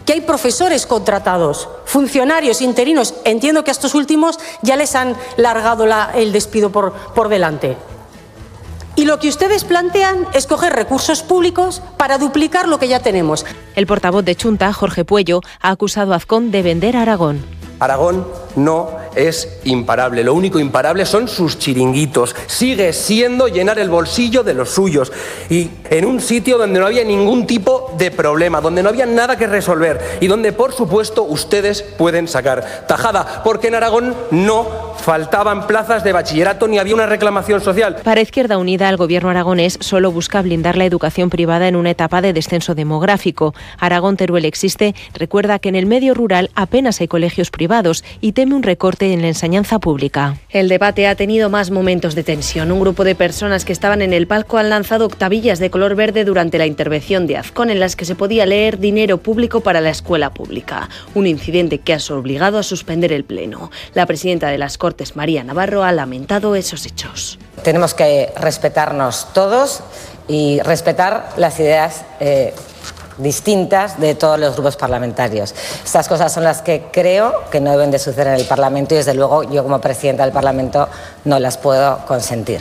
que hay profesores contratados, funcionarios, interinos. Entiendo que a estos últimos ya les han largado el despido por delante. Y lo que ustedes plantean es coger recursos públicos para duplicar lo que ya tenemos. El portavoz de Chunta, Jorge Puello, ha acusado a Azcón de vender a Aragón. Aragón no es imparable, lo único imparable son sus chiringuitos. Sigue siendo llenar el bolsillo de los suyos y en un sitio donde no había ningún tipo de problema, donde no había nada que resolver y donde, por supuesto, ustedes pueden sacar tajada, porque en Aragón no faltaban plazas de bachillerato ni había una reclamación social. Para Izquierda Unida, el gobierno aragonés solo busca blindar la educación privada en una etapa de descenso demográfico. Aragón Teruel Existe recuerda que en el medio rural apenas hay colegios privados y teme un recorte en la enseñanza pública. El debate ha tenido más momentos de tensión. Un grupo de personas que estaban en el palco han lanzado octavillas de color verde durante la intervención de Azcón, en las que se podía leer dinero público para la escuela pública. Un incidente que ha obligado a suspender el pleno. La presidenta de las Cortes, María Navarro, ha lamentado esos hechos. Tenemos que respetarnos todos y respetar las ideas distintas de todos los grupos parlamentarios. Estas cosas son las que creo que no deben de suceder en el Parlamento y, desde luego, yo como presidenta del Parlamento no las puedo consentir.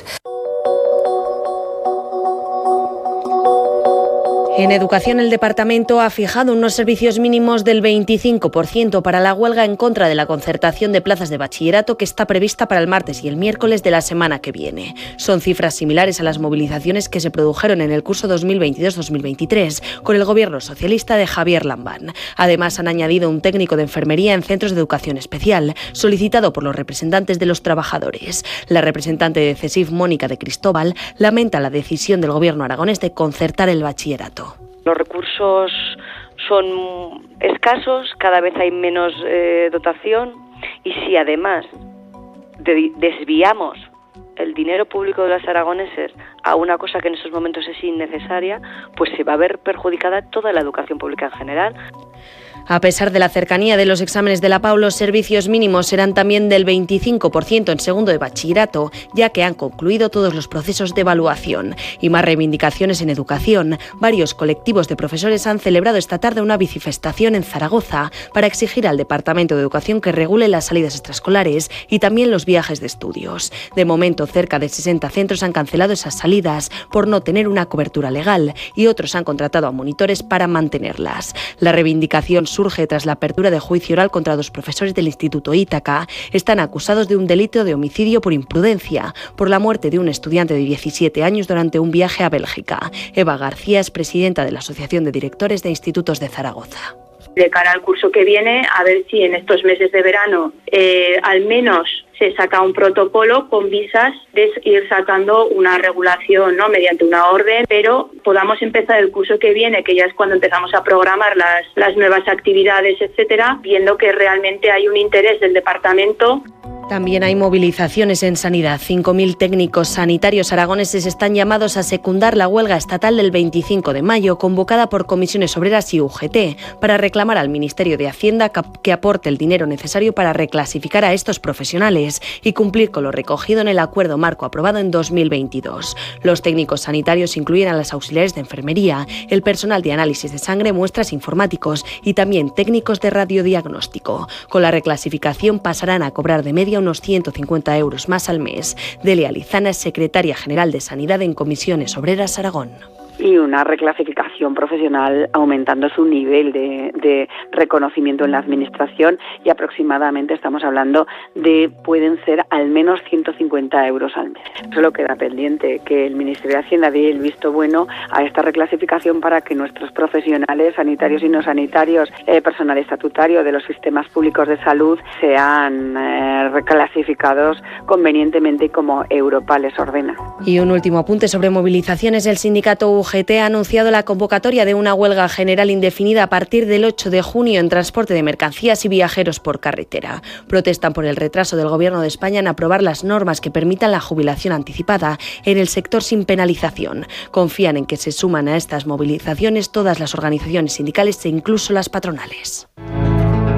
En educación, el departamento ha fijado unos servicios mínimos del 25% para la huelga en contra de la concertación de plazas de bachillerato que está prevista para el martes y el miércoles de la semana que viene. Son cifras similares a las movilizaciones que se produjeron en el curso 2022-2023 con el gobierno socialista de Javier Lambán. Además, han añadido un técnico de enfermería en centros de educación especial, solicitado por los representantes de los trabajadores. La representante de CESIF, Mónica de Cristóbal, lamenta la decisión del gobierno aragonés de concertar el bachillerato. Los recursos son escasos, cada vez hay menos dotación y si además desviamos el dinero público de los aragoneses a una cosa que en estos momentos es innecesaria, pues se va a ver perjudicada toda la educación pública en general. A pesar de la cercanía de los exámenes de la PAU, los servicios mínimos serán también del 25% en segundo de bachillerato, ya que han concluido todos los procesos de evaluación. Y más reivindicaciones en educación. Varios colectivos de profesores han celebrado esta tarde una bicifestación en Zaragoza para exigir al Departamento de Educación que regule las salidas extraescolares y también los viajes de estudios. De momento, cerca de 60 centros han cancelado esas salidas por no tener una cobertura legal y otros han contratado a monitores para mantenerlas. La reivindicación surge tras la apertura de juicio oral contra 2 profesores del Instituto Ítaca. Están acusados de un delito de homicidio por imprudencia, por la muerte de un estudiante de 17 años durante un viaje a Bélgica. Eva García es presidenta de la Asociación de Directores de Institutos de Zaragoza. De cara al curso que viene, a ver si en estos meses de verano al menos se saca un protocolo con visas de ir sacando una regulación, ¿no?, mediante una orden, pero podamos empezar el curso que viene, que ya es cuando empezamos a programar las nuevas actividades, etcétera, viendo que realmente hay un interés del departamento. También hay movilizaciones en sanidad. 5.000 técnicos sanitarios aragoneses están llamados a secundar la huelga estatal del 25 de mayo, convocada por comisiones obreras y UGT, para reclamar al Ministerio de Hacienda que aporte el dinero necesario para reclasificar a estos profesionales y cumplir con lo recogido en el acuerdo marco aprobado en 2022. Los técnicos sanitarios incluyen a las auxiliares de enfermería, el personal de análisis de sangre, muestras informáticos y también técnicos de radiodiagnóstico. Con la reclasificación pasarán a cobrar de media unos 150 euros más al mes. Delia Lizana es secretaria general de Sanidad en Comisiones Obreras Aragón. Y una reclasificación profesional aumentando su nivel de reconocimiento en la administración y aproximadamente estamos hablando de pueden ser al menos 150 euros al mes. Solo queda pendiente que el Ministerio de Hacienda dé el visto bueno a esta reclasificación para que nuestros profesionales sanitarios y no sanitarios, personal estatutario de los sistemas públicos de salud sean reclasificados convenientemente como Europa les ordena. Y un último apunte sobre movilizaciones. El sindicato UGT ha anunciado la convocatoria de una huelga general indefinida a partir del 8 de junio en transporte de mercancías y viajeros por carretera. Protestan por el retraso del Gobierno de España en aprobar las normas que permitan la jubilación anticipada en el sector sin penalización. Confían en que se suman a estas movilizaciones todas las organizaciones sindicales e incluso las patronales.